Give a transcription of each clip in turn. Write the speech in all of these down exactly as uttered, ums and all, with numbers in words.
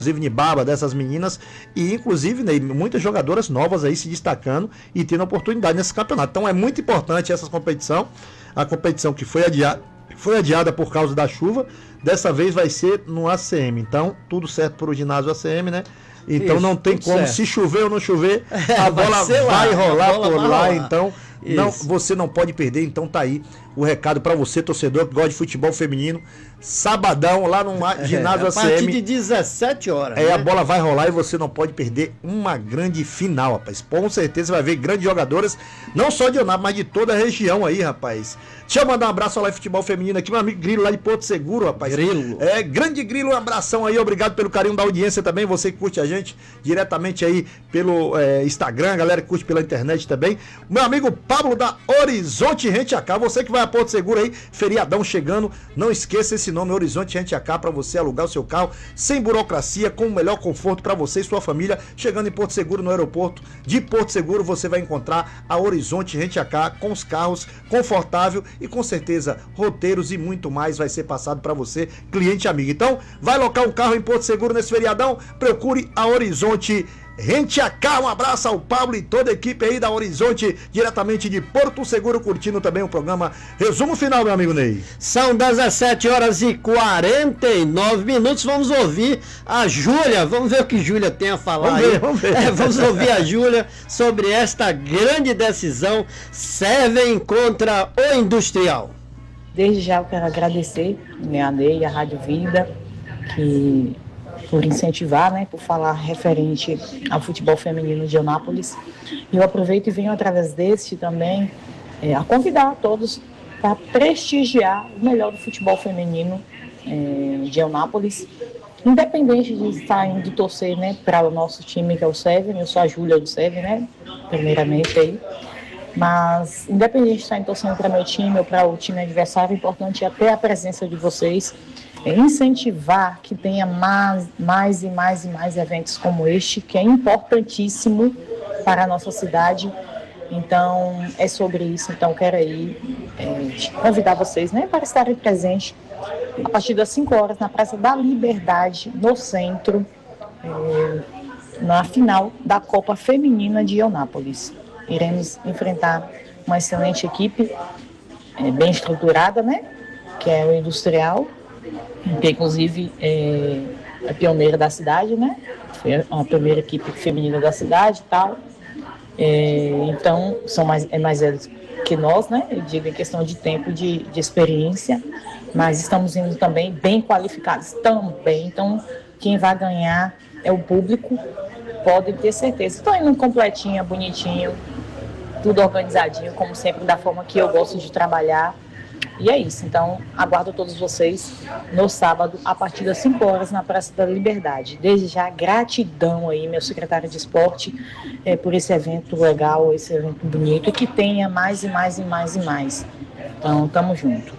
inclusive Nibaba, dessas meninas, e inclusive, né, muitas jogadoras novas aí se destacando e tendo oportunidade nesse campeonato. Então é muito importante essa competição, a competição que foi adiada, foi adiada por causa da chuva, dessa vez vai ser no A C M. Então, tudo certo para o ginásio A C M, né? Então Isso, não tem como, certo. Se chover ou não chover, a bola vai, vai rolar bola por vai lá, rolar. Então não, você não pode perder. Então tá aí o recado para você, torcedor que gosta de futebol feminino. Sabadão, lá no ginásio é, A C M. A partir de dezessete horas. É, né? A bola vai rolar e você não pode perder uma grande final, rapaz. Com certeza você vai ver grandes jogadoras, não só de Eunápolis, mas de toda a região aí, rapaz. Deixa eu mandar um abraço ao Live Futebol Feminino aqui, meu amigo Grilo, lá de Porto Seguro, rapaz. Grilo. É, grande Grilo, um abração aí, obrigado pelo carinho da audiência também, você que curte a gente diretamente aí pelo é, Instagram, galera que curte pela internet também. Meu amigo Pablo da Horizonte Rente A Car, você que vai a Porto Seguro aí, feriadão chegando, não esqueça esse nome, Horizonte Rente A Car, para você alugar o seu carro sem burocracia, com o melhor conforto para você e sua família. Chegando em Porto Seguro, no aeroporto de Porto Seguro, você vai encontrar a Horizonte Rente A Car com os carros confortável e com certeza roteiros e muito mais vai ser passado para você, cliente amigo. Então, vai locar um carro em Porto Seguro nesse feriadão, procure a Horizonte Rente A Car. Um abraço ao Pablo e toda a equipe aí da Horizonte, diretamente de Porto Seguro, curtindo também o programa Resumo Final, meu amigo Ney. São dezessete horas e quarenta e nove minutos, vamos ouvir a Júlia, vamos ver o que Júlia tem a falar. Vamos aí. ver, vamos ver. É, vamos ouvir a Júlia sobre esta grande decisão, Seven contra o Industrial. Desde já eu quero agradecer a Ney, a Rádio Vida, que... por incentivar, né, por falar referente ao futebol feminino de Eunápolis. E eu aproveito e venho através deste também é, a convidar a todos para prestigiar o melhor do futebol feminino é, de Eunápolis, independente de estar indo torcer, né, para o nosso time que é o Seven. Eu sou a Júlia do Seven, né, primeiramente aí. Mas, independente de estar indo torcendo para meu time ou para o time adversário, o importante é até a presença de vocês, é incentivar que tenha mais, mais e mais e mais eventos como este, que é importantíssimo para a nossa cidade. Então, é sobre isso. Então, quero aí é, convidar vocês, né, para estarem presentes a partir das cinco horas na Praça da Liberdade, no centro, é, na final da Copa Feminina de Eunápolis. Iremos enfrentar uma excelente equipe, é, bem estruturada, né, que é o Industrial, que inclusive é a pioneira da cidade, né? Foi a primeira equipe feminina da cidade e tal. É, então, são mais, é mais velhos que nós, né? Eu digo em questão de tempo, de, de experiência, mas estamos indo também bem qualificados também. Então, quem vai ganhar é o público, pode ter certeza. Estou indo completinho, bonitinho, tudo organizadinho, como sempre, da forma que eu gosto de trabalhar. E é isso, então aguardo todos vocês no sábado, a partir das cinco horas, na Praça da Liberdade. Desde já, gratidão aí, meu secretário de esporte, é, por esse evento legal, esse evento bonito, e que tenha mais e mais e mais e mais. Então, tamo junto.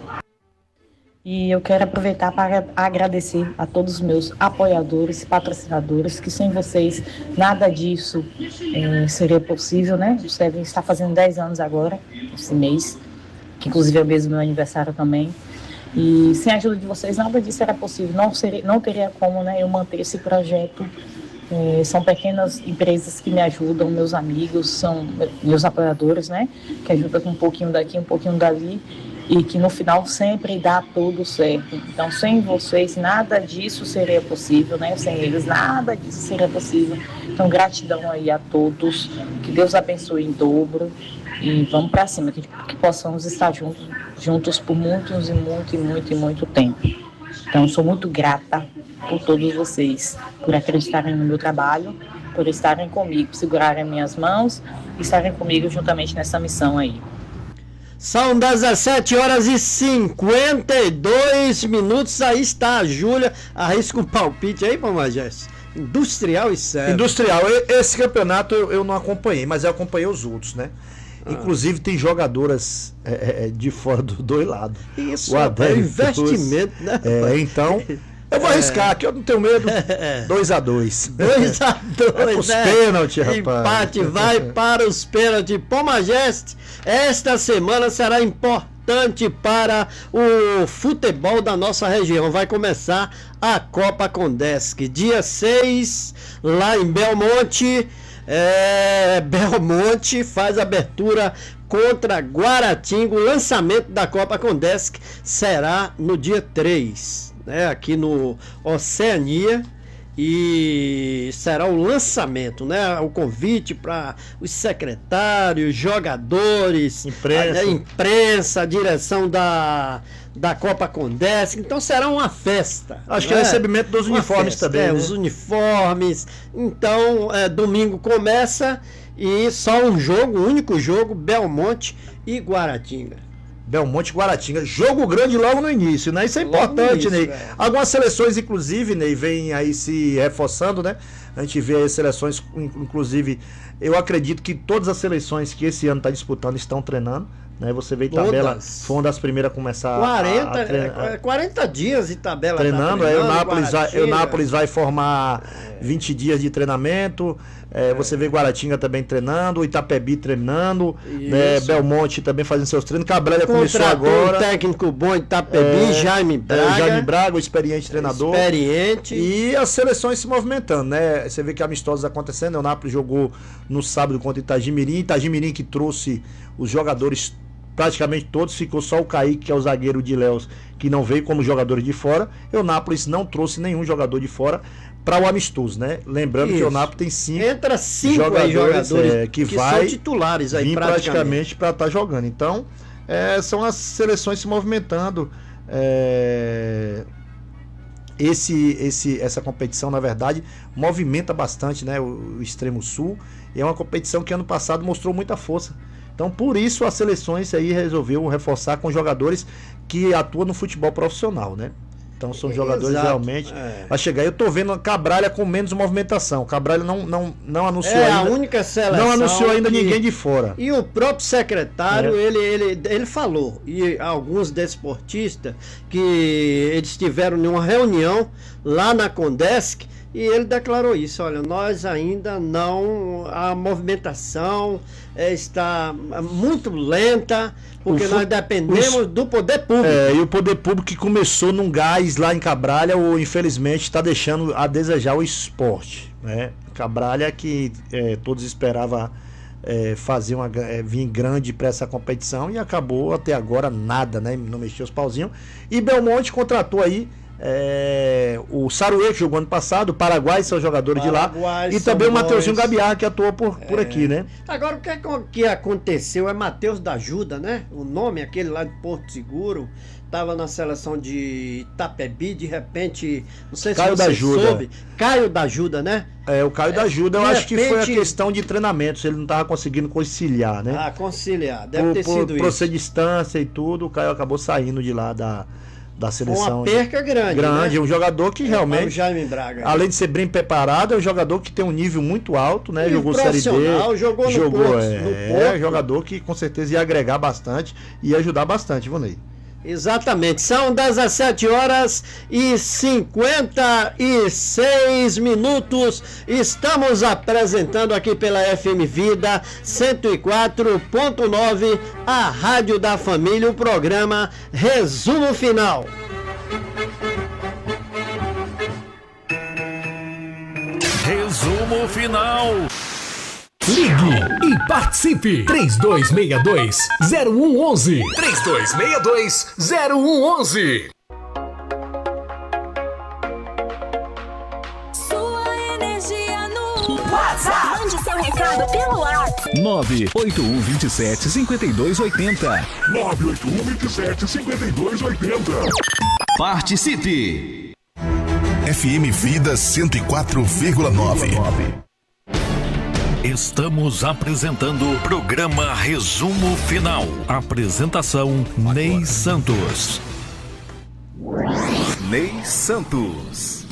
E eu quero aproveitar para agradecer a todos os meus apoiadores, patrocinadores, que sem vocês nada disso é, seria possível, né? O Seven está fazendo dez anos agora, esse mês, que inclusive é o mesmo meu aniversário também, e sem a ajuda de vocês nada disso era possível, não, seria, não teria como, né, eu manter esse projeto. É, são pequenas empresas que me ajudam, meus amigos, são meus apoiadores, né, que ajudam com um pouquinho daqui, um pouquinho dali, e que no final sempre dá tudo certo. Então, sem vocês nada disso seria possível, né, sem eles nada disso seria possível. Então, gratidão aí a todos, que Deus abençoe em dobro. E vamos para cima, que, que possamos estar juntos, juntos por muitos e muito e muito e muito tempo. Então, sou muito grata por todos vocês, por acreditarem no meu trabalho, por estarem comigo, segurarem minhas mãos e estarem comigo juntamente nessa missão aí. São dezessete horas e cinquenta e dois minutos, aí está a Júlia, arrisca um palpite aí, Pomagés. Industrial e Seven. Industrial, esse campeonato eu, eu não acompanhei, mas eu acompanhei os outros, né? Ah. Inclusive tem jogadoras é, é, de fora do dois lados. Isso, é investimento, né? É, então, eu vou arriscar, é. que eu não tenho medo. dois a dois. dois a dois, os né? pênaltis, rapaz. Empate vai para os pênaltis. Pomageste, esta semana será importante. importante para o futebol da nossa região. Vai começar a Copa Condesc, dia seis, lá em Belmonte. É, Belmonte faz abertura contra Guaratinga. O lançamento da Copa Condesc será no dia três, né, aqui no Oceania. E será o lançamento, né? O convite para os secretários, jogadores, imprensa, a, a imprensa, a direção da, da Copa Condesc. Então será uma festa. Acho que é o recebimento dos uma uniformes festa, também. É, né? Os uniformes. Então, é, domingo começa e só um jogo, um único jogo, Belmonte e Guaratinga. Belmonte e Guaratinga. Jogo grande logo no início, né? Isso é Logo importante, início, Ney. é. Algumas seleções, inclusive, Ney, vem aí se reforçando, né? A gente vê as seleções, inclusive, eu acredito que todas as seleções que esse ano está disputando estão treinando, né? Você vê em tabela, Todas. foi uma das primeiras a começar quarenta, a, a treinar. é, quarenta dias de tabela. Treinando, tá aí o Nápoles, vai, Guaratinga. o Nápoles vai formar vinte dias de treinamento. É, você vê Guaratinga também treinando, o Itapebi treinando, né, Belmonte também fazendo seus treinos. Cabral já começou Contratou agora. um técnico bom de Itapebi, É, Jaime Braga. É, Jaime Braga, o experiente treinador. Experiente. E as seleções se movimentando, né? Você vê que amistosos acontecendo. O Nápoles jogou no sábado contra o Itagimirim. Itagimirim que trouxe os jogadores praticamente todos, ficou só o Kaique, que é o zagueiro de Léus, que não veio como jogador de fora. E o Nápoles não trouxe nenhum jogador de fora para o amistoso, né? Lembrando Isso. que o Nápoles tem cinco Entra cinco jogadores, jogadores é, que, que vai são titulares aí vir praticamente, praticamente para estar tá jogando. Então, é, são as seleções se movimentando. É, esse, esse, essa competição, na verdade, movimenta bastante, né, o, o Extremo Sul. E é uma competição que ano passado mostrou muita força. Então, por isso, as seleções aí resolveu reforçar com jogadores que atuam no futebol profissional, né? Então, são jogadores Exato, realmente... é. Vai chegar. Eu tô vendo a Cabralha com menos movimentação. Cabralha não, não, não anunciou É ainda... a única seleção Não anunciou ainda que... ninguém de fora. E o próprio secretário, É. ele, ele, ele falou, e alguns desportistas, que eles tiveram uma reunião lá na Condesc, e ele declarou isso: olha, nós ainda não, a movimentação é, está muito lenta, porque fu- nós dependemos os- do poder público. É, e o poder público que começou num gás lá em Cabralha, ou infelizmente está deixando a desejar o esporte, né? Cabralha que é, todos esperavam é, fazer uma é, vir grande para essa competição e acabou até agora nada, né? Não mexeu os pauzinhos. E Belmonte contratou aí é, o Saruê, que jogou ano passado, o Paraguai, são jogadores Paraguai, de lá, e são também o bons. Mateuzinho Gabiar, que atuou por, por É. aqui, né? Agora, o que, é que aconteceu é Matheus da Ajuda, né? O nome, aquele lá de Porto Seguro, estava na seleção de Itapebi, de repente, não sei se Caio você da Ajuda. soube, Caio da Ajuda, né? É, o Caio da Ajuda, eu de acho que foi a repente- questão de treinamento, ele não estava conseguindo conciliar, né? Ah, conciliar, deve por, ter por, sido por isso. ser distância e tudo, o Caio acabou saindo de lá da, da Foi seleção. uma perca grande, grande, né? um jogador que É, para o realmente, Jaime Braga. além de ser bem preparado, é um jogador que tem um nível muito alto, né? E Jogou Série D, profissional, jogou no jogou, Porto, é, no é Porto. jogador que com certeza ia agregar bastante e ia ajudar bastante, Vonei. Exatamente, são dezessete horas e cinquenta e seis minutos. Estamos apresentando aqui pela F M Vida cento e quatro ponto nove, a Rádio da Família, o programa Resumo Final. Resumo final. Ligue e participe. três dois seis dois, zero um um um. três dois seis dois, zero um um um. Sua energia no WhatsApp. Mande seu recado pelo WhatsApp. nove oito um dois sete, cinco dois oito zero. nove oito um, dois sete, cinco dois oito zero. Participe. F M Vida cento e quatro vírgula nove. Estamos apresentando o programa Resumo Final. Apresentação Ney Santos. Ney Santos.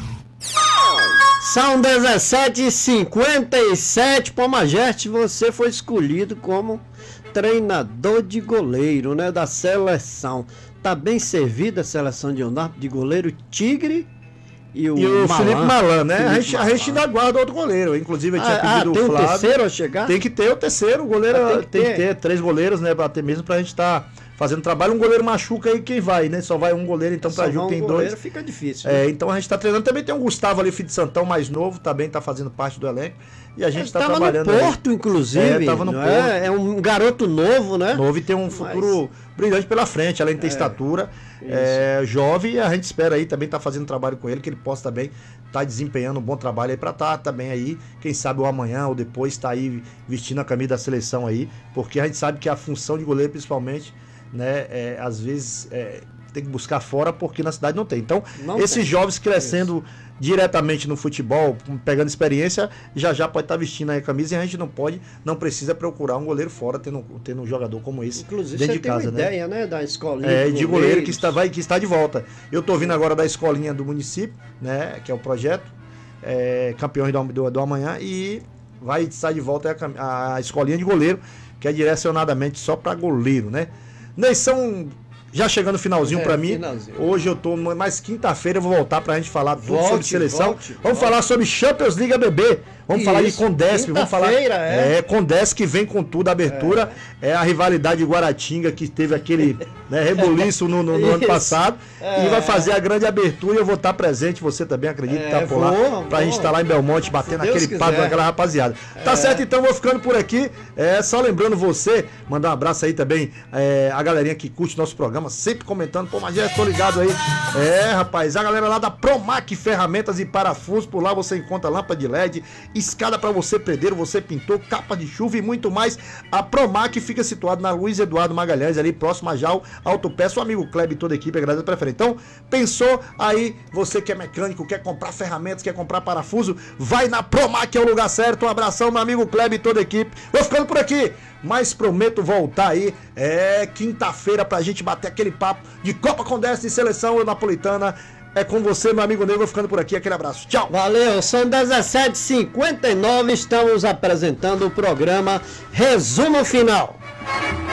São dezessete e cinquenta e sete. Pomageste, você foi escolhido como treinador de goleiro, né, da seleção. Tá bem servida a seleção de Eunápolis de goleiro Tigre e o, E o Malan. Felipe Malan, né? Felipe a, gente, a Malan. gente ainda aguarda outro goleiro. Inclusive, eu tinha Ah, pedido ah, tem o um Flávio. terceiro a chegar? Tem que ter o terceiro. O goleiro Ah, tem que tem que ter. ter três goleiros, né? Até mesmo pra gente estar fazendo trabalho. Um goleiro machuca aí, quem vai, né? Só vai um goleiro, então pra Ju tem um dois. goleiro fica difícil. É, Né? então a gente tá treinando. Também tem um Gustavo ali, filho de Santão, mais novo, também tá fazendo parte do elenco. E a gente Ele tá tava trabalhando. no Porto, aí. inclusive. É, tava no não Porto. É? É um garoto novo, né? Novo e tem um futuro brilhante pela frente, além de ter É, estatura, é, jovem, e a gente espera aí também tá fazendo trabalho com ele, que ele possa também estar tá desempenhando um bom trabalho aí pra estar tá, também aí, quem sabe o amanhã ou depois tá aí vestindo a camisa da seleção aí, porque a gente sabe que a função de goleiro principalmente, né, é, às vezes é, tem que buscar fora porque na cidade não tem. Então, Não esses tem. jovens crescendo diretamente no futebol, pegando experiência, já já pode estar vestindo aí a camisa e a gente não pode, não precisa procurar um goleiro fora, tendo, tendo um jogador como esse Inclusive, dentro você de tem casa, uma né? ideia, né, da escolinha. É, de de goleiro que está, vai, que está de volta. Eu estou vindo agora da escolinha do município, né? Que é o projeto é, Campeões do, do, do Amanhã, e vai estar de volta a, cam- a escolinha de goleiro, que é direcionadamente só para goleiro, né? Neição, já chegando no finalzinho É, para mim. finalzinho. Hoje eu tô, mais quinta-feira eu vou voltar pra gente falar tudo Volte, sobre seleção. volte, vamos volte. falar sobre Champions League A B B. Vamos Isso, falar de Condesp, vamos falar. quinta-feira, é. É, Condesp que vem com tudo, a abertura. É, a rivalidade de Guaratinga que teve aquele né, rebuliço no, no- no ano Isso. passado. É. E vai fazer a grande abertura e eu vou estar presente. Você também acredita que É, tá por lá. vou, Pra vou. gente estar lá em Belmonte batendo Se Deus aquele papo quiser. com aquela rapaziada. Tá certo, então vou ficando por aqui. É, só lembrando você, mandar um abraço aí também é, a galerinha que curte nosso programa, sempre comentando. Pô, mas já estou ligado aí. É, rapaz, a galera lá da Promac Ferramentas e Parafusos. Por lá você encontra lâmpada de L E D, escada para você pedreiro, você pintor, capa de chuva e muito mais. A Promac fica situada na Luiz Eduardo Magalhães, ali próximo a Jal Autopeça. O amigo Kleber e toda a equipe agradece a preferência. Então, pensou aí, você que é mecânico, quer comprar ferramentas, quer comprar parafuso, vai na Promac, é o lugar certo. Um abração, meu amigo Kleber e toda a equipe. Vou ficando por aqui, mas prometo voltar aí, é quinta-feira, pra gente bater aquele papo de Copa Condesp e Seleção Napolitana. É com você, meu amigo Nego, vou ficando por aqui, aquele abraço. Tchau! Valeu, são dezessete e cinquenta e nove, estamos apresentando o programa Resumo Final.